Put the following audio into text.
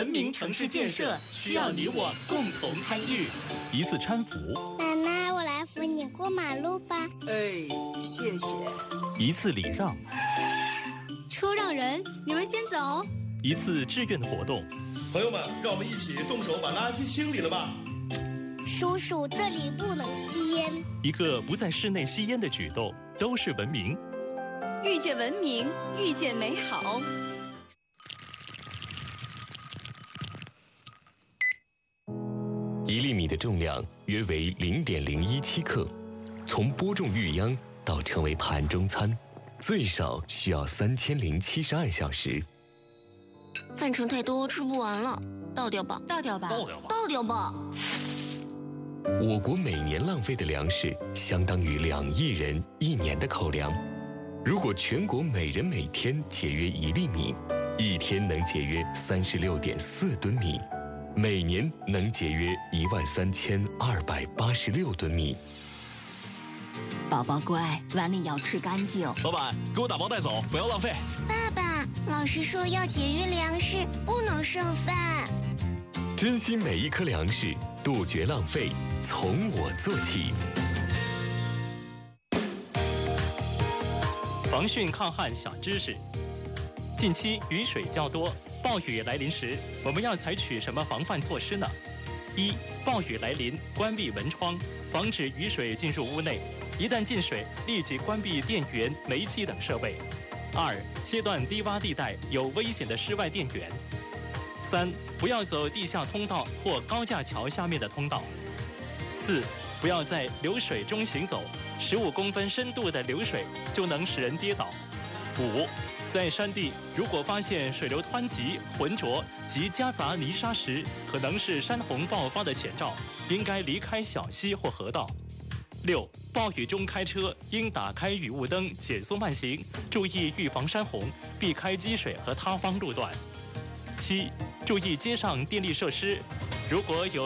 文明城市建设需要你我共同参与。 一次搀扶， 奶奶，我来扶你过马路吧。 哎，谢谢。 一次礼让， 车让人，你们先走。 一次志愿的活动， 朋友们，让我们一起动手把垃圾清理了吧。 叔叔，这里不能吸烟。 一个不在室内吸烟的举动，都是文明。 遇见文明，遇见美好。 1粒米的重量约为0.017克，从播种育秧到成为盘中餐，最少需要3072小时。 饭盛太多，吃不完了，倒掉吧， 倒掉吧， 倒掉吧。 我国每年浪费的粮食相当于2亿人1年的口粮。如果全国每人每天节约1粒米，一天能节约36.4吨米，每年能节约13286吨米。 宝宝乖，碗里要吃干净。 老板，给我打包带走，不要浪费。 爸爸，老师说要节约粮食，不能剩饭。 珍惜每一颗粮食，杜绝浪费，从我做起。 防汛抗旱小知识：近期雨水较多，暴雨来临时，我们要采取什么防范措施呢？1. 暴雨来临，关闭门窗，防止雨水进入屋内。一旦进水，立即关闭电源、煤气等设备。2. 切断低洼地带有危险的室外电源。3. 不要走地下通道或高架桥下面的通道。4. 不要在流水中行走，15公分深度的流水就能使人跌倒。5. 在山地，如果发现水流湍急、浑浊及夹杂泥沙时，可能是山洪爆发的前兆，应该离开小溪或河道。6. 暴雨中开车应打开雨雾灯，减速慢行，注意预防山洪，避开积水和塌方路段。7. 注意街上电力设施，如果有